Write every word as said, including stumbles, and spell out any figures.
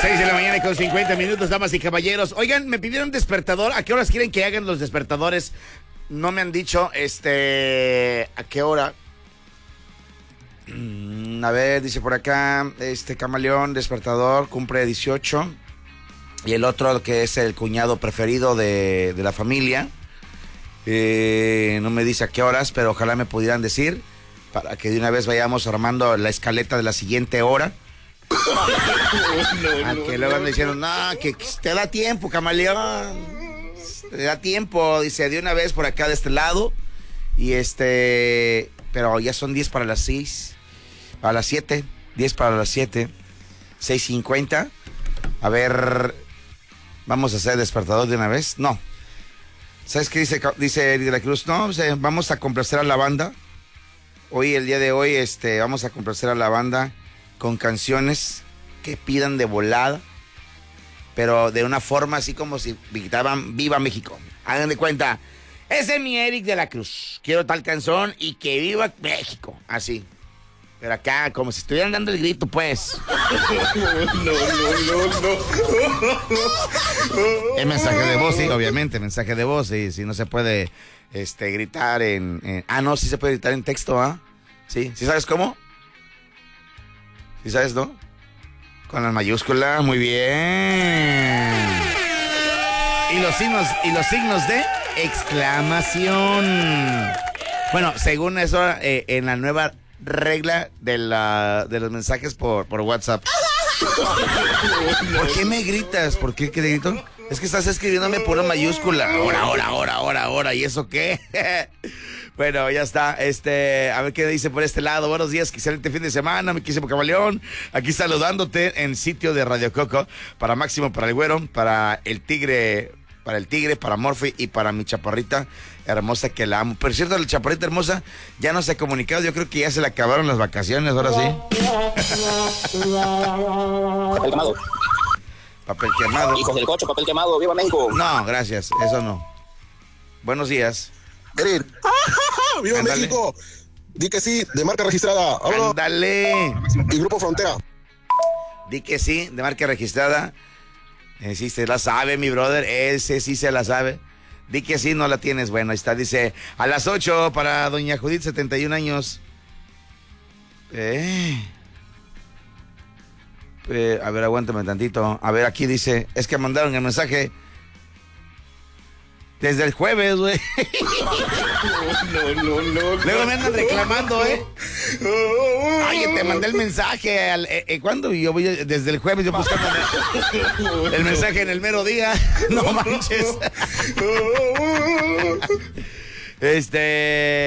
seis de la mañana con cincuenta minutos, damas y caballeros. Oigan, me pidieron despertador. ¿A qué horas quieren que hagan los despertadores? No me han dicho, este, ¿a qué hora? Mm, a ver, dice por acá, este Camaleón, despertador, cumple dieciocho. Y el otro, que es el cuñado preferido de, de la familia, eh, no me dice a qué horas, pero ojalá me pudieran decir, para que de una vez vayamos armando la escaleta de la siguiente hora. No, no, a que luego andan diciendo, no, que, que te da tiempo, Camaleón. Te da tiempo, dice, de una vez por acá de este lado. Y este, pero ya son diez para las seis, para las siete, diez para las siete, seis cincuenta. A ver, vamos a hacer despertador de una vez. No. ¿Sabes qué dice, dice Eric de la Cruz? No, o sea, vamos a complacer a la banda. Hoy, el día de hoy, este, vamos a complacer a la banda con canciones que pidan de volada, pero de una forma así como si gritaban Viva México. Hagan de cuenta, ese es mi Eric de la Cruz, quiero tal canción y que viva México, así. Pero acá, como si estuvieran dando el grito, pues. No, no, no, no. Es mensaje de voz, sí, obviamente, mensaje de voz, y si no se puede este, gritar en, en... Ah, no, sí se puede gritar en texto, ¿ah? Sí, ¿sí sabes cómo? ¿Sí sabes, no? Con la mayúscula, muy bien. Y los signos, y los signos de exclamación. Bueno, según eso, eh, en la nueva regla de la de los mensajes por, por WhatsApp. ¿Por qué me gritas? ¿Por qué, qué te grito? Es que estás escribiéndome por una mayúscula. Ahora, ahora, ahora, ahora, ahora. ¿Y eso qué? Bueno, ya está. Este, a ver qué dice por este lado. Buenos días, excelente fin de semana, mi quísimo Camaleón. Aquí saludándote en sitio de Radio Coco. Para Máximo, para el Güero, para el Tigre, para el Tigre, para Morphy y para mi chaparrita hermosa que la amo. Por cierto, la chaparrita hermosa ya no se ha comunicado. Yo creo que ya se le acabaron las vacaciones, ahora sí. Papel quemado. Papel quemado. Hijos del cocho, papel quemado. ¡Viva México! No, gracias. Eso no. Buenos días. Eric. ¡Viva Andale. México! Di que sí, de marca registrada. ¡Vámonos! ¡Ándale! Y Grupo Frontera. Di que sí, de marca registrada. Eh, sí se la sabe, mi brother. Ese sí se la sabe. Di que sí, no la tienes. Bueno, ahí está. Dice, a las ocho para doña Judith, setenta y un años. Eh... Eh, a ver, aguántame tantito. A ver, aquí dice, es que mandaron el mensaje desde el jueves, güey. No, no, no. Luego me andan reclamando, ¿eh? Oye, te mandé el mensaje. Al, eh, eh, ¿Cuándo? Yo voy a, desde el jueves, yo buscando el mensaje en el mero día. No manches. Este...